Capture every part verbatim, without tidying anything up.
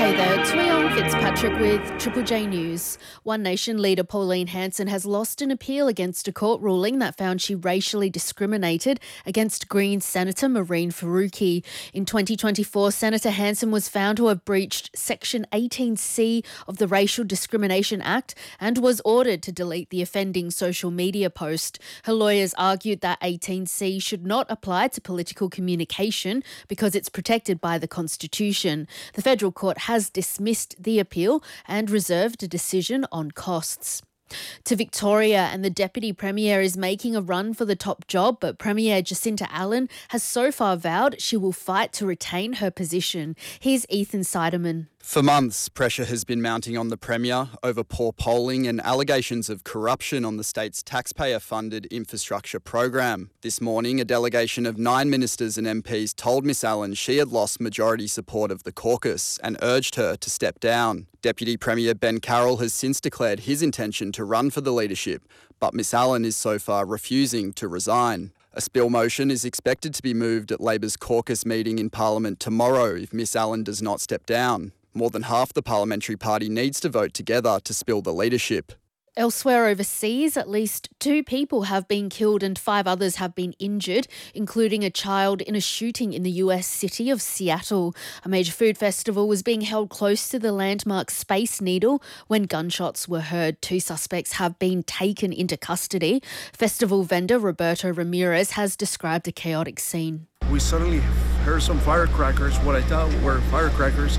Hey there, Tuyong Fitzpatrick with Triple J News. One Nation leader Pauline Hanson has lost an appeal against a court ruling that found she racially discriminated against Greens Senator Mehreen Faruqi. In twenty twenty-four, Senator Hanson was found to have breached Section eighteen C of the Racial Discrimination Act and was ordered to delete the offending social media post. Her lawyers argued that eighteen C should not apply to political communication because it's protected by the Constitution. The federal court has dismissed the appeal and reserved a decision on costs. To Victoria, and the Deputy Premier is making a run for the top job, but Premier Jacinta Allen has so far vowed she will fight to retain her position. Here's Ethan Seiderman. For months, pressure has been mounting on the Premier over poor polling and allegations of corruption on the state's taxpayer-funded infrastructure program. This morning, a delegation of nine ministers and M Ps told Miss Allen she had lost majority support of the caucus and urged her to step down. Deputy Premier Ben Carroll has since declared his intention to run for the leadership, but Miss Allen is so far refusing to resign. A spill motion is expected to be moved at Labor's caucus meeting in Parliament tomorrow if Miss Allen does not step down. More than half the parliamentary party needs to vote together to spill the leadership. Elsewhere overseas, at least two people have been killed and five others have been injured, including a child in a shooting in the U S city of Seattle. A major food festival was being held close to the landmark Space Needle when gunshots were heard. Two suspects have been taken into custody. Festival vendor Roberto Ramirez has described a chaotic scene. We suddenly heard some firecrackers, what I thought were firecrackers,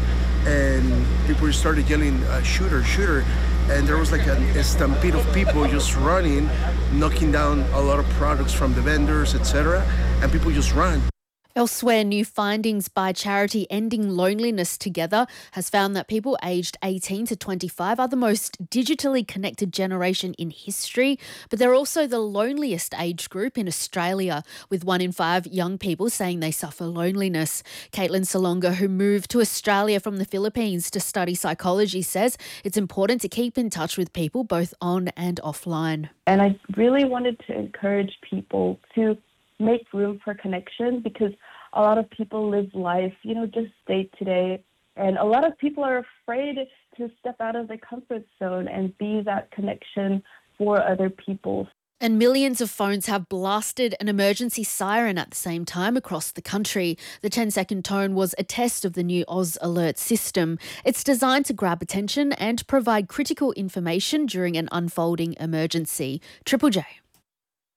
and people started yelling, uh, shooter, shooter. And there was like a, a stampede of people just running, knocking down a lot of products from the vendors, et cetera, and people just ran. Elsewhere, new findings by charity Ending Loneliness Together has found that people aged eighteen to twenty-five are the most digitally connected generation in history, but they're also the loneliest age group in Australia, with one in five young people saying they suffer loneliness. Caitlin Salonga, who moved to Australia from the Philippines to study psychology, says it's important to keep in touch with people both on and offline. And I really wanted to encourage people to make room for connection, because a lot of people live life, you know, just day to day. And a lot of people are afraid to step out of their comfort zone and be that connection for other people. And millions of phones have blasted an emergency siren at the same time across the country. The ten-second tone was a test of the new Oz Alert system. It's designed to grab attention and provide critical information during an unfolding emergency. Triple J.